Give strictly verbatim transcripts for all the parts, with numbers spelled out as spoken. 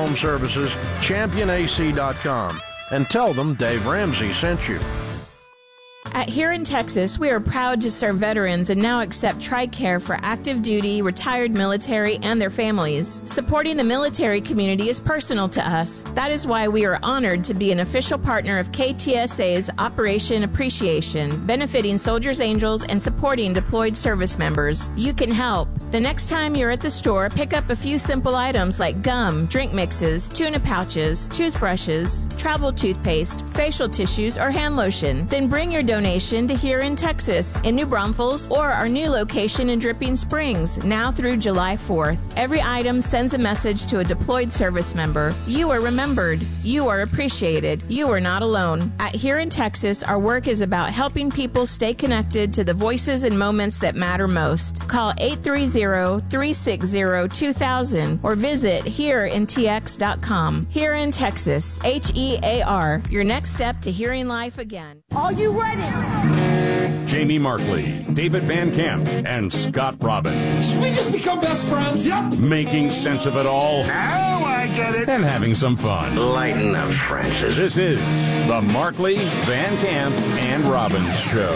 Home Services, champion A C dot com, and tell them Dave Ramsey sent you. At Here in Texas, we are proud to serve veterans and now accept TRICARE for active duty, retired military, and their families. Supporting the military community is personal to us. That is why we are honored to be an official partner of K T S A's Operation Appreciation, benefiting Soldiers Angels and supporting deployed service members. You can help. The next time you're at the store, pick up a few simple items like gum, drink mixes, tuna pouches, toothbrushes, travel toothpaste, facial tissues, or hand lotion. Then bring your donation to Here in Texas, in New Braunfels, or our new location in Dripping Springs, now through July fourth. Every item sends a message to a deployed service member. You are remembered. You are appreciated. You are not alone. At Here in Texas, our work is about helping people stay connected to the voices and moments that matter most. Call eight three zero, three six zero, two thousand or visit here in t x dot com. Here in Texas, H E A R, your next step to hearing life again. Are you ready? Jamie Markley, David Van Camp, and Scott Robbins. Did we just become best friends? Yep. Making sense of it all. Now I get it. And having some fun. Lighten up, Francis. This is the Markley, Van Camp, and Robbins Show.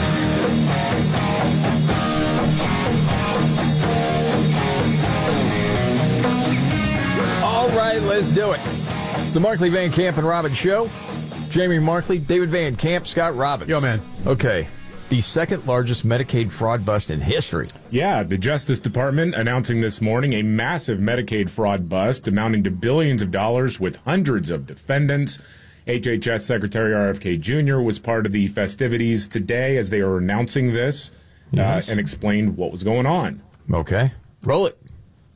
All right, let's do it. The Markley, Van Camp, and Robbins Show. Jamie Markley, David Van Camp, Scott Robbins. Yo, man. Okay. The second largest Medicaid fraud bust in history. Yeah, the Justice Department announcing this morning a massive Medicaid fraud bust amounting to billions of dollars with hundreds of defendants. H H S Secretary R F K Junior was part of the festivities today as they were announcing this Yes. uh, and explained what was going on. Okay. Roll it.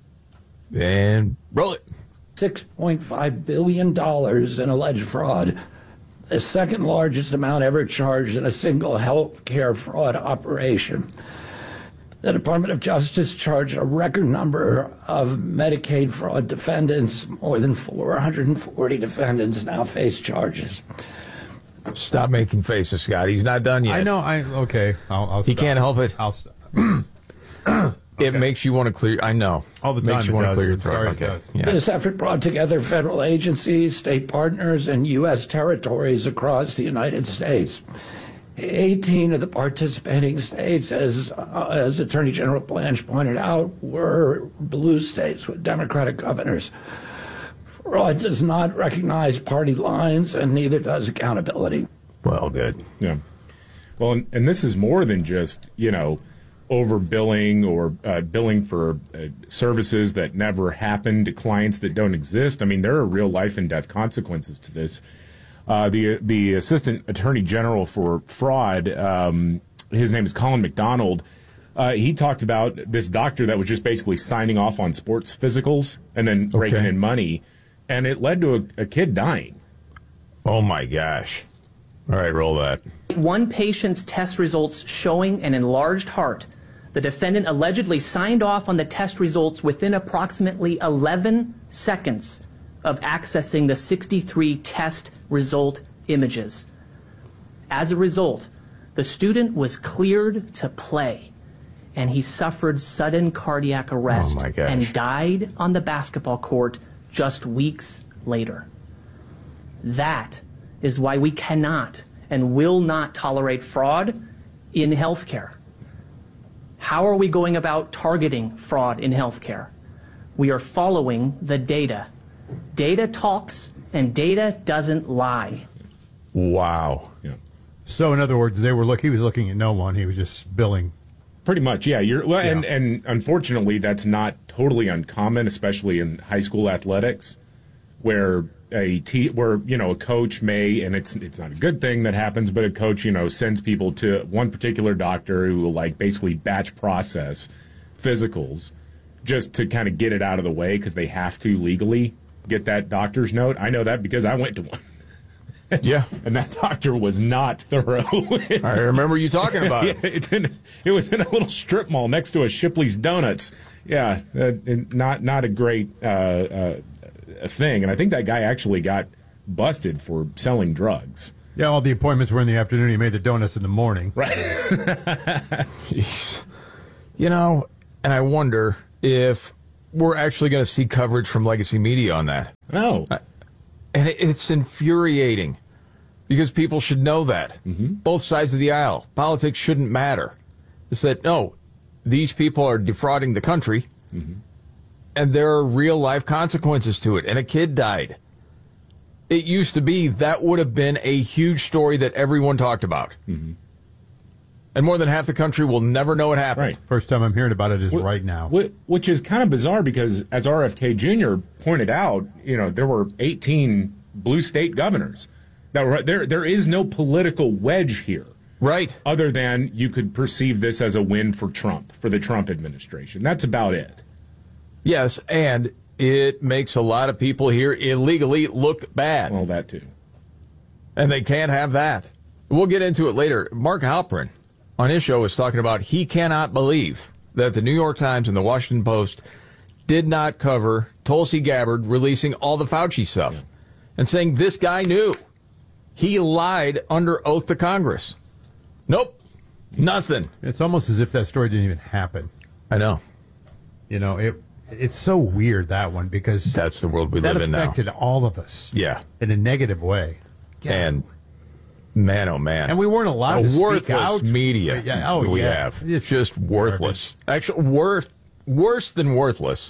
And roll it. six point five billion dollars in alleged fraud. The second largest amount ever charged in a single health care fraud operation. The Department of Justice charged a record number of Medicaid fraud defendants. More than four hundred forty defendants now face charges. Stop making faces, Scott. He's not done yet. I know. I okay. I'll, I'll He stop. can't help it. I'll stop. It Okay. makes you want to clear. I know. All the time Makes you it want to does. clear your I'm throat. sorry it okay. does. Yeah. This effort brought together federal agencies, state partners, and U S territories across the United States. eighteen of the participating states, as, uh, as Attorney General Blanche pointed out, were blue states with Democratic governors. Fraud does not recognize party lines, and neither does accountability. Well, good. Yeah. Well, and, and this is more than just, you know, overbilling or uh, billing for uh, services that never happened to clients that don't exist. I mean, there are real life and death consequences to this. Uh, the the Assistant Attorney General for Fraud, um, his name is Colin McDonald. Uh, he talked about this doctor that was just basically signing off on sports physicals and then Okay. raking in money, and it led to a, a kid dying. Oh, my gosh. All right, roll that. One patient's test results showing an enlarged heart. The defendant allegedly signed off on the test results within approximately eleven seconds of accessing the sixty-three test result images. As a result, the student was cleared to play, and he suffered sudden cardiac arrest Oh, my gosh. and died on the basketball court just weeks later. That is why we cannot and will not tolerate fraud in healthcare. How are we going about targeting fraud in healthcare? We are following the data. Data talks and data doesn't lie. Wow. Yeah. So, in other words, they were look. He was looking at no one. He was just billing. Pretty much, yeah. You're well, and Yeah. and unfortunately, that's not totally uncommon, especially in high school athletics, where a te- where you know a coach may, and it's it's not a good thing that happens, but a coach you know sends people to one particular doctor who will like basically batch process physicals just to kind of get it out of the way because they have to legally get that doctor's note. I know that because I went to one. Yeah. And that doctor was not thorough. I remember you talking about yeah, it. It's in, it was in a little strip mall next to a Shipley's Donuts. Yeah, uh, not not a great uh, uh, thing. And I think that guy actually got busted for selling drugs. Yeah, all the appointments were in the afternoon. He made the donuts in the morning. Right. You know, and I wonder if we're actually going to see coverage from legacy media on that. No. And it's infuriating because people should know that. Mm-hmm. Both sides of the aisle. Politics shouldn't matter. It's that, no, these people are defrauding the country, mm-hmm. and there are real-life consequences to it. And a kid died. It used to be that would have been a huge story that everyone talked about. Mm-hmm. And more than half the country will never know what happened. Right. First time I'm hearing about it is Wh- right now. wh- Which is kind of bizarre because, as R F K Junior pointed out, you know, there were eighteen blue state governors. Now, there, there is no political wedge here. Right. Other than you could perceive this as a win for Trump, for the Trump administration. That's about it. Yes, and it makes a lot of people here illegally look bad. Well, that too. And they can't have that. We'll get into it later. Mark Halperin on his show was talking about he cannot believe that the New York Times and the Washington Post did not cover Tulsi Gabbard releasing all the Fauci stuff yeah. and saying this guy knew. He lied under oath to Congress. Nope. Nothing. It's almost as if that story didn't even happen. I know. You know, it it's so weird, that one, because that's the world we live in now. That affected all of us. Yeah. In a negative way. Yeah. And man, oh man. And we weren't allowed a to worthless speak out. media Yeah, oh, we yeah. have. It's just worthless. Garbage. Actually, worth, worse than worthless.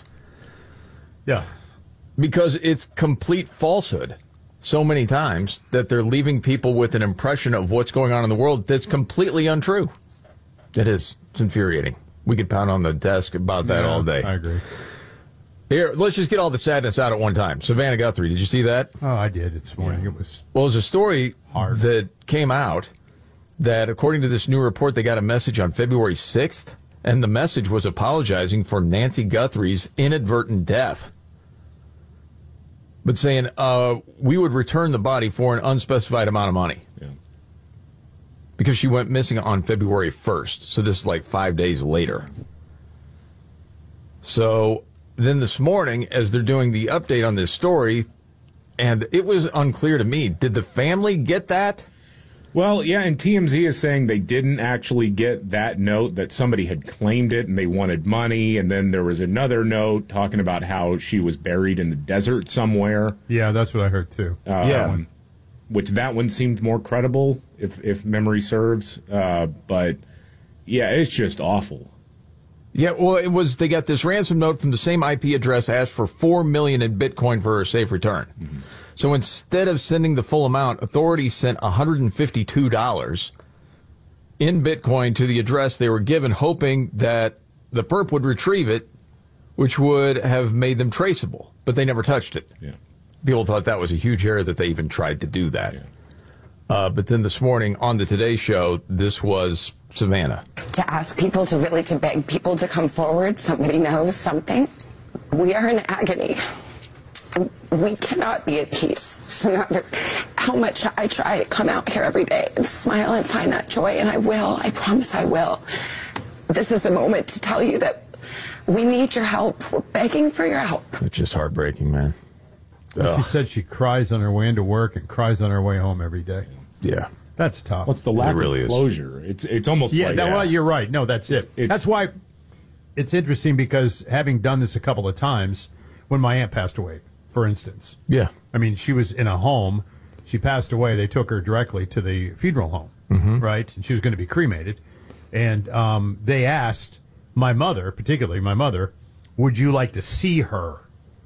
Yeah. Because it's complete falsehood so many times that they're leaving people with an impression of what's going on in the world that's completely untrue. It is. It's infuriating. We could pound on the desk about that yeah, all day. I agree. Here, let's just get all the sadness out at one time. Savannah Guthrie, did you see that? Oh, I did this morning. Yeah. It was Well, it was a story hard. that came out that, according to this new report, they got a message on February sixth, and the message was apologizing for Nancy Guthrie's inadvertent death, but saying uh, we would return the body for an unspecified amount of money. Yeah. Because she went missing on February first, so this is like five days later. So then this morning, as they're doing the update on this story, and it was unclear to me, did the family get that? Well, yeah, and T M Z is saying they didn't actually get that note, that somebody had claimed it and they wanted money, and then there was another note talking about how she was buried in the desert somewhere. Yeah, that's what I heard too. Um, yeah. Which that one seemed more credible, if, if memory serves. Uh, but, yeah, it's just awful. Yeah, well, it was, they got this ransom note from the same I P address, asked for four million dollars in Bitcoin for her safe return. Mm-hmm. So instead of sending the full amount, authorities sent one hundred fifty-two dollars in Bitcoin to the address they were given, hoping that the perp would retrieve it, which would have made them traceable. But they never touched it. Yeah. People thought that was a huge error that they even tried to do that. Yeah. Uh, but then this morning on the Today Show, this was Savannah. To ask people to really, to beg people to come forward, somebody knows something. We are in agony. We cannot be at peace. So no matter how much I try to come out here every day and smile and find that joy, and I will, I promise I will. This is a moment to tell you that we need your help. We're begging for your help. It's just heartbreaking, man. Well, she said she cries on her way into work and cries on her way home every day. Yeah. That's tough. What's the lack really of closure? Is. It's it's almost yeah, like... That, yeah, well, you're right. No, that's it. It's, that's why it's interesting, because having done this a couple of times, when my aunt passed away, for instance. Yeah. I mean, she was in a home. She passed away. They took her directly to the funeral home, mm-hmm. right? And she was going to be cremated. And um, they asked my mother, particularly my mother, would you like to see her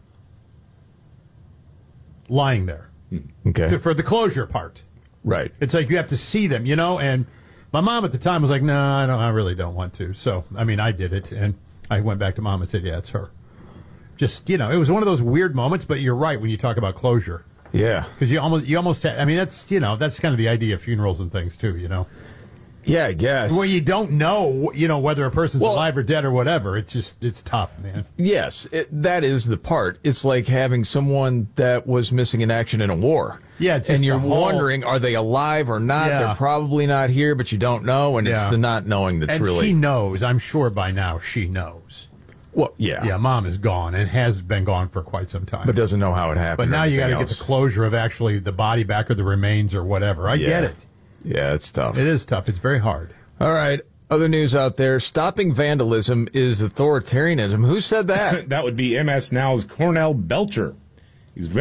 lying there? Okay. To, for the closure part. Right. It's like you have to see them, you know? And my mom at the time was like, no, I don't. I really don't want to. So, I mean, I did it. And I went back to mom and said, yeah, it's her. Just, you know, it was one of those weird moments, but you're right when you talk about closure. Yeah. Because you almost, you almost, ha- I mean, that's, you know, that's kind of the idea of funerals and things, too, you know? Yeah, I guess. Well, you don't know, you know, whether a person's well, alive or dead or whatever. It's just, it's tough, man. Yes, it, that is the part. It's like having someone that was missing in action in a war. Yeah, it's just and you're the whole, wondering, are they alive or not? Yeah. They're probably not here, but you don't know, and Yeah. it's the not knowing that's and really... she knows. I'm sure by now she knows. Well, yeah. Yeah, mom is gone and has been gone for quite some time. But doesn't know how it happened. But now you got to got get the closure of actually the body back or the remains or whatever. I Yeah. get it. Yeah, it's tough. It is tough. It's very hard. All right. Other news out there, stopping vandalism is authoritarianism. Who said that? That would be M S Now's Cornell Belcher.